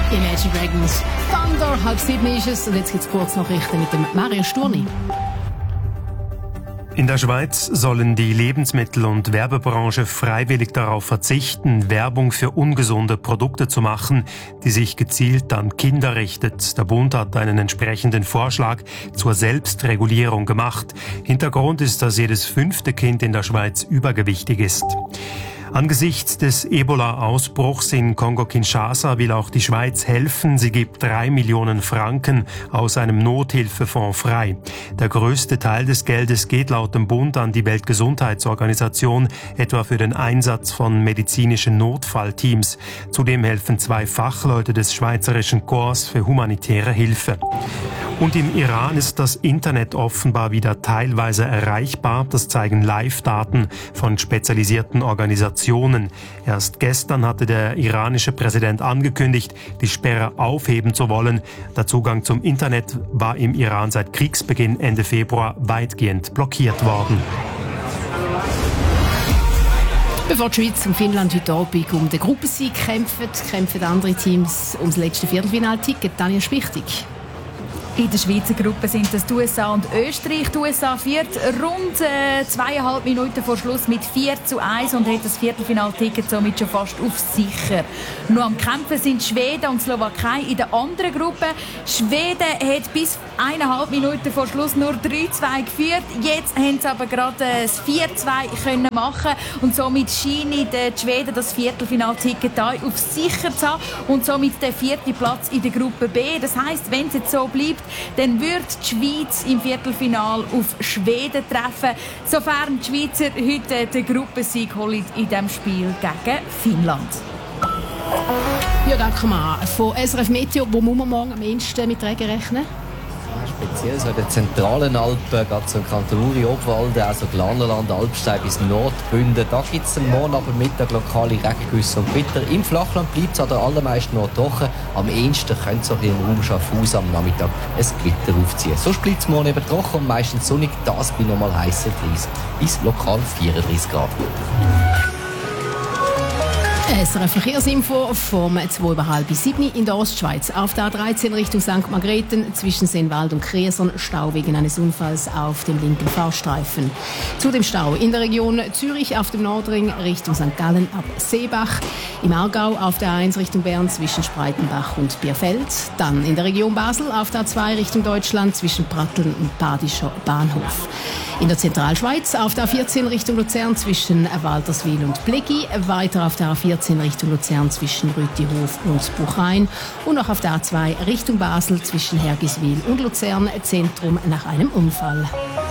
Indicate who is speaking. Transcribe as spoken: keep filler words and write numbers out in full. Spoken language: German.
Speaker 1: Imagine Dragons, Thunder, halb sieben ist es. Und jetzt gibt es Kurznachrichten mit dem Mario Sturni.
Speaker 2: In der Schweiz sollen die Lebensmittel- und Werbebranche freiwillig darauf verzichten, Werbung für ungesunde Produkte zu machen, die sich gezielt an Kinder richtet. Der Bund hat einen entsprechenden Vorschlag zur Selbstregulierung gemacht. Hintergrund ist, dass jedes fünfte Kind in der Schweiz übergewichtig ist. Angesichts des Ebola-Ausbruchs in Kongo-Kinshasa will auch die Schweiz helfen. Sie gibt drei Millionen Franken aus einem Nothilfefonds frei. Der größte Teil des Geldes geht laut dem Bund an die Weltgesundheitsorganisation, etwa für den Einsatz von medizinischen Notfallteams. Zudem helfen zwei Fachleute des Schweizerischen Korps für humanitäre Hilfe. Und im Iran ist das Internet offenbar wieder teilweise erreichbar. Das zeigen Live-Daten von spezialisierten Organisationen. Erst gestern hatte der iranische Präsident angekündigt, die Sperre aufheben zu wollen. Der Zugang zum Internet war im Iran seit Kriegsbeginn Ende Februar weitgehend blockiert worden.
Speaker 1: Bevor die Schweiz und Finnland heute Abend um den Gruppensieg kämpfen, kämpfen andere Teams ums letzte Viertelfinalticket. Daniel Spichtig.
Speaker 3: In der Schweizer Gruppe sind es die U S A und Österreich. Die U S A führt rund äh, zweieinhalb Minuten vor Schluss mit vier zu eins und hat das Viertelfinalticket somit schon fast auf sicher. Nur am Kämpfen sind Schweden und Slowakei in der anderen Gruppe. Schweden hat bis eineinhalb Minuten vor Schluss nur drei zu zwei geführt. Jetzt haben sie aber gerade das vier zu zwei können machen und somit scheinen die Schweden das Viertelfinalticket auf sicher zu haben und somit den vierten Platz in der Gruppe B. Das heisst, wenn es jetzt so bleibt, dann wird die Schweiz im Viertelfinal auf Schweden treffen, sofern die Schweizer heute den Gruppensieg holen in diesem Spiel gegen Finnland.
Speaker 1: Ja, danke mal. Von S R F Meteo, wo muss man morgen am ehesten mit Regen rechnen?
Speaker 4: Speziell so in den zentralen Alpen, gerade so im Kanton Uri, Obwalden, also Glanerland, Alpstein bis Nordbünden. Da gibt es am Morgen aber Mittag lokale Regengüsse und Gewitter. Im Flachland bleibt es an der allermeisten noch trocken. Am ehesten könnte so ein im Raum Schaffhausen am Nachmittag ein Gewitter aufziehen. Sonst bleibt es morgen eben trocken und meistens sonnig. Das bei nochmal heißer dreißig bis lokal vierunddreißig Grad.
Speaker 1: S R F Verkehrsinfo vom zwei über halb sieben in der Ostschweiz. Auf der A dreizehn Richtung Sankt Margrethen zwischen Sennwald und Kriesern Stau wegen eines Unfalls auf dem linken Fahrstreifen. Zu dem Stau in der Region Zürich auf dem Nordring Richtung Sankt Gallen ab Seebach. Im Aargau auf der A eins Richtung Bern zwischen Spreitenbach und Bierfeld. Dann in der Region Basel auf der A zwei Richtung Deutschland zwischen Pratteln und Badischer Bahnhof. In der Zentralschweiz auf der A vierzehn Richtung Luzern zwischen Walterswil und Pleggi. Weiter auf der A vierzehn Richtung Luzern zwischen Rütihof und Buchheim. Und noch auf der A zwei Richtung Basel zwischen Hergiswil und Luzern Zentrum nach einem Unfall.